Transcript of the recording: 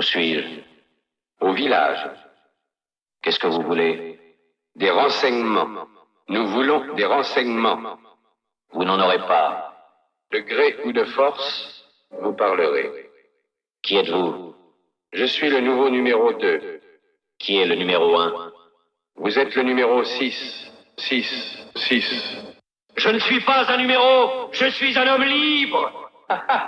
suis-je? Au village. Qu'est-ce que vous voulez? Des renseignements. Nous voulons des renseignements. Vous n'en aurez pas. De gré ou de force, vous parlerez. Qui êtes-vous? Je suis le nouveau numéro 2. Qui est le numéro 1? Vous êtes le numéro 6. 6. Je ne suis pas un numéro, je suis un homme libre.